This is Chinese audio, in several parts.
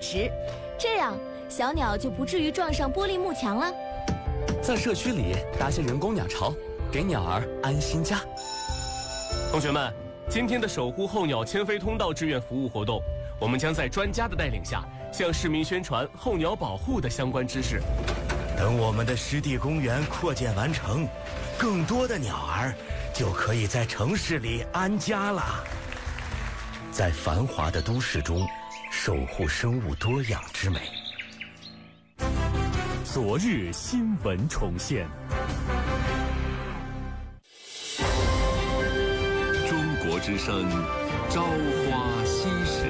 直，这样小鸟就不至于撞上玻璃幕墙了。 在社区里搭些人工鸟巢，给鸟儿安心家。 同学们，今天的守护候鸟迁飞通道志愿服务活动，我们将在专家的带领下，向市民宣传候鸟保护的相关知识。 等我们的湿地公园扩建完成，更多的鸟儿就可以在城市里安家了。在繁华的都市中，守护生物多样之美。 昨日新闻重现。 中国之声，朝花夕拾。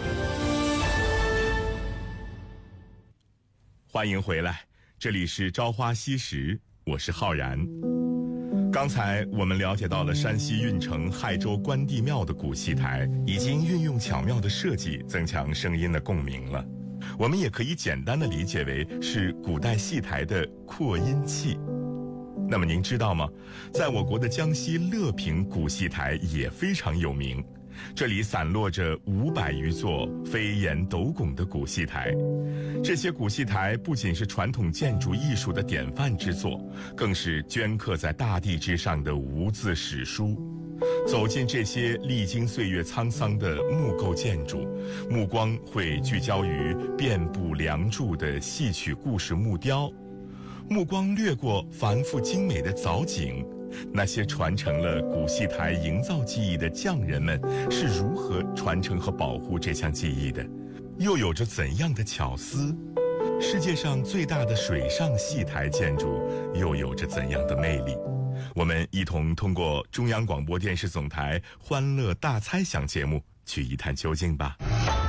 欢迎回来，这里是朝花夕拾，我是浩然。刚才我们了解到了山西运城亥州关帝庙的古戏台已经运用巧妙的设计增强声音的共鸣了。我们也可以简单的理解为是古代戏台的扩音器。那么您知道吗？在我国的江西乐平古戏台也非常有名，这里散落着500余座飞檐斗拱的古戏台。这些古戏台不仅是传统建筑艺术的典范之作，更是镌刻在大地之上的无字史书。走进这些历经岁月沧桑的木构建筑，目光会聚焦于遍布梁柱的戏曲故事木雕，目光掠过繁复精美的藻井，那些传承了古戏台营造技艺的匠人们是如何传承和保护这项技艺的，又有着怎样的巧思？世界上最大的水上戏台建筑又有着怎样的魅力？我们一同通过中央广播电视总台《欢乐大猜想》节目去一探究竟吧。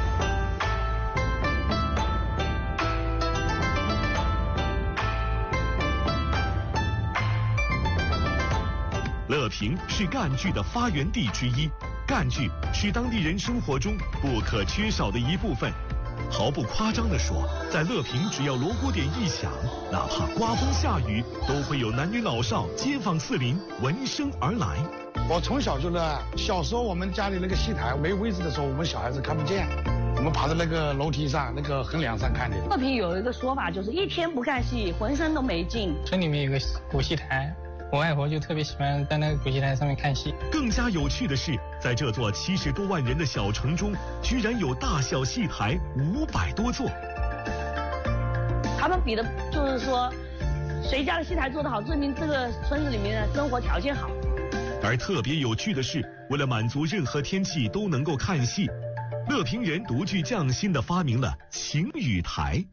乐平是赣剧的发源地之一，赣剧是当地人生活中不可缺少的一部分。毫不夸张地说，在乐平只要锣鼓点一响，哪怕刮风下雨，都会有男女老少、街坊四邻闻声而来。 我从小就热爱，小时候我们家里那个戏台没位置的时候，我们小孩子看不见，我们爬在那个楼梯上、那个横梁上看的。 乐平有一个说法，就是一天不看戏，浑身都没劲。 村里面有个古戏台，我外婆就特别喜欢在那个古戏台上面看戏。 更加有趣的是，在这座70多万人的小城中，居然有大小戏台500多座。 他们比的就是说，谁家的戏台做得好，证明这个村子里面的生活条件好。 而特别有趣的是，为了满足任何天气都能够看戏，乐平人独具匠心地发明了晴雨台。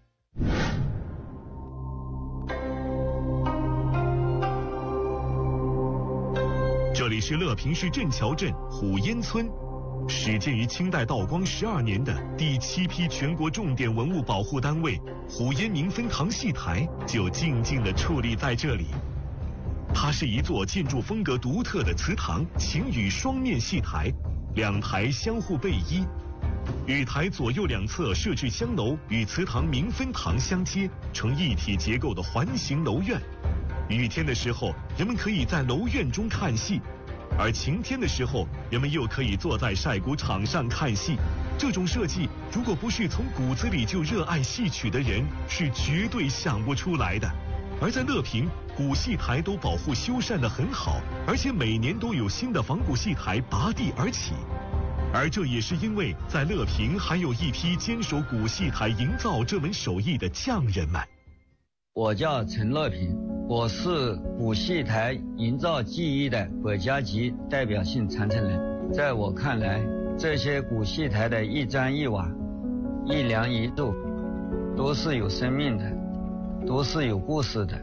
这里是乐平市镇桥镇虎烟村，始建于清代道光12年的第7批全国重点文物保护单位虎烟民芬堂戏台就静静地矗立在这里。它是一座建筑风格独特的祠堂晴雨双面戏台，2台相互背依，雨台左右两侧设置香楼，与祠堂民芬堂相接，成一体结构的环形楼院。雨天的时候，人们可以在楼院中看戏，而晴天的时候，人们又可以坐在晒谷场上看戏。这种设计，如果不是从骨子里就热爱戏曲的人，是绝对想不出来的。而在乐平，古戏台都保护修缮得很好，而且每年都有新的仿古戏台拔地而起。而这也是因为在乐平还有一批坚守古戏台营造这门手艺的匠人们。 我叫陈乐平，我是古戏台营造技艺的国家级代表性传承人。在我看来，这些古戏台的一砖一瓦、一梁一柱，都是有生命的，都是有故事的。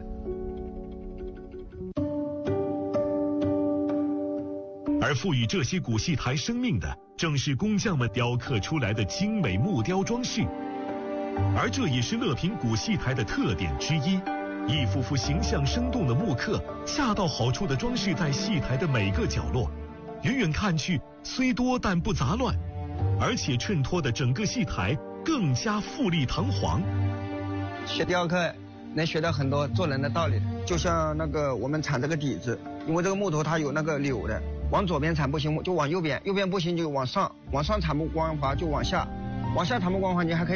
而赋予这些古戏台生命的，正是工匠们雕刻出来的精美木雕装饰。而这也是乐平古戏台的特点之一，一幅幅形象生动的木刻，恰到好处地装饰在戏台的每个角落，远远看去虽多但不杂乱，而且衬托的整个戏台更加富丽堂皇。 学雕刻能学到很多做人的道理，就像那个我们铲这个底子，因为这个木头它有那个钮的，往左边铲不行就往右边，右边不行就往上，往上铲不光滑就往下，往下铲不光滑你还可以